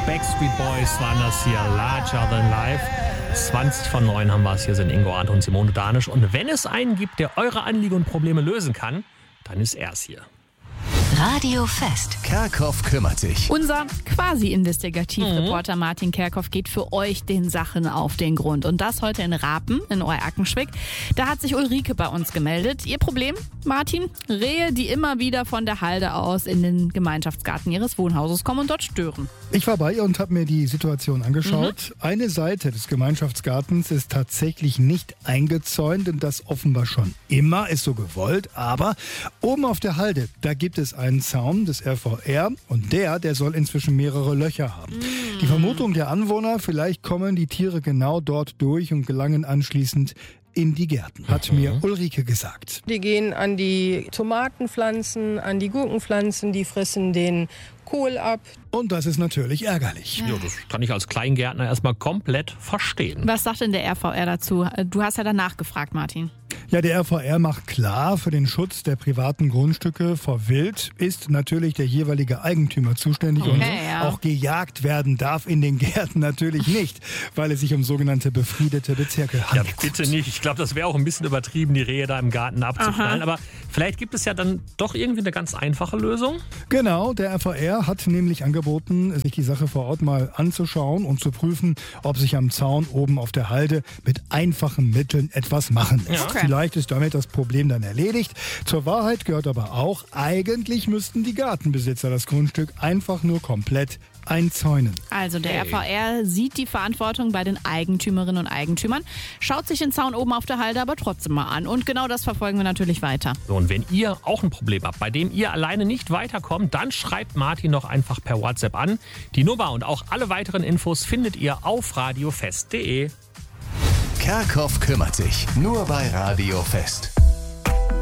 Backstreet Boys waren das hier, Larger Than Life. 20:09 haben wir es. Hier sind Ingo Arndt und Simone Danisch. Und wenn es einen gibt, der eure Anliegen und Probleme lösen kann, dann ist er es hier. Radio Fest. Kerkhoff kümmert sich. Unser quasi Investigativreporter Martin Kerkhoff geht für euch den Sachen auf den Grund. Und das heute in Rapen, in Euerkenschwick. Da hat sich Ulrike bei uns gemeldet. Ihr Problem, Martin? Rehe, die immer wieder von der Halde aus in den Gemeinschaftsgarten ihres Wohnhauses kommen und dort stören. Ich war bei ihr und habe mir die Situation angeschaut. Eine Seite des Gemeinschaftsgartens ist tatsächlich nicht eingezäunt und das offenbar schon immer, ist so gewollt. Aber oben auf der Halde, da gibt es einen Zaun des RVR und der soll inzwischen mehrere Löcher haben. Die Vermutung der Anwohner, vielleicht kommen die Tiere genau dort durch und gelangen anschließend in die Gärten, hat mir Ulrike gesagt. Die gehen an die Tomatenpflanzen, an die Gurkenpflanzen, die fressen den Kohl ab. Und das ist natürlich ärgerlich. Ja, das kann ich als Kleingärtner erstmal komplett verstehen. Was sagt denn der RVR dazu? Du hast ja danach gefragt, Martin. Ja, der RVR macht klar, für den Schutz der privaten Grundstücke vor Wild ist natürlich der jeweilige Eigentümer zuständig und auch gejagt werden darf in den Gärten natürlich nicht, weil es sich um sogenannte befriedete Bezirke handelt. Ja, bitte nicht. Ich glaube, das wäre auch ein bisschen übertrieben, die Rehe da im Garten abzuknallen. Aber vielleicht gibt es ja dann doch irgendwie eine ganz einfache Lösung. Genau, der RVR hat nämlich angeboten, sich die Sache vor Ort mal anzuschauen und zu prüfen, ob sich am Zaun oben auf der Halde mit einfachen Mitteln etwas machen lässt. Okay. Vielleicht ist damit das Problem dann erledigt. Zur Wahrheit gehört aber auch, eigentlich müssten die Gartenbesitzer das Grundstück einfach nur komplett einzäunen. Also der RVR sieht die Verantwortung bei den Eigentümerinnen und Eigentümern, schaut sich den Zaun oben auf der Halde aber trotzdem mal an. Und genau das verfolgen wir natürlich weiter. So, und wenn ihr auch ein Problem habt, bei dem ihr alleine nicht weiterkommt, dann schreibt Martin doch einfach per WhatsApp an. Die Nummer und auch alle weiteren Infos findet ihr auf radiofest.de. Kerkhoff kümmert sich. Nur bei Radio Fest.